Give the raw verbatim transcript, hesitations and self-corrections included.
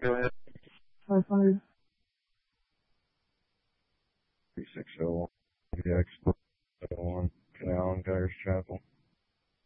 Go ahead. five hundred. three six zero one, X one, Canal and Dyer's Chapel.